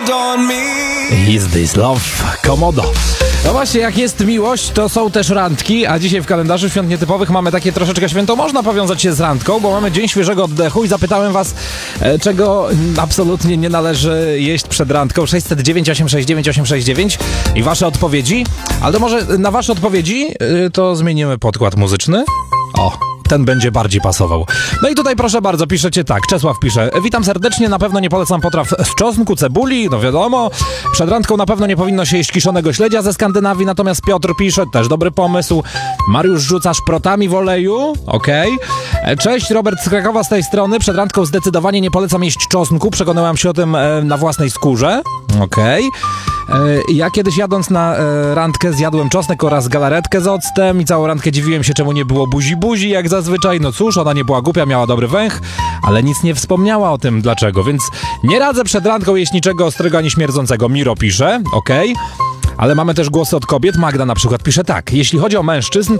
Is this love? Komodo. No właśnie, jak jest miłość, to są też randki, a dzisiaj w kalendarzu świąt nietypowych mamy takie troszeczkę święto. Można powiązać się z randką, bo mamy Dzień Świeżego Oddechu i zapytałem was, czego absolutnie nie należy jeść przed randką. 609 869 869 i wasze odpowiedzi. Ale to może na wasze odpowiedzi to zmienimy podkład muzyczny. O, ten będzie bardziej pasował. No i tutaj proszę bardzo, piszecie tak. Czesław pisze: witam serdecznie, na pewno nie polecam potraw w czosnku, cebuli, no wiadomo. Przed randką na pewno nie powinno się jeść kiszonego śledzia ze Skandynawii, natomiast Piotr pisze, też dobry pomysł. Mariusz rzuca szprotami w oleju, okej. Cześć, Robert z Krakowa z tej strony. Przed randką zdecydowanie nie polecam jeść czosnku, przekonałam się o tym na własnej skórze, okej. Ja kiedyś jadąc na randkę zjadłem czosnek oraz galaretkę z octem i całą randkę dziwiłem się, czemu nie było buzi jak zazwyczaj. No cóż, ona nie była głupia, miała dobry węch, ale nic nie wspomniała o tym dlaczego, więc nie radzę przed randką jeść niczego ostrego ani śmierdzącego. Miro pisze, okej. Ale mamy też głosy od kobiet. Magda na przykład pisze tak: jeśli chodzi o mężczyzn,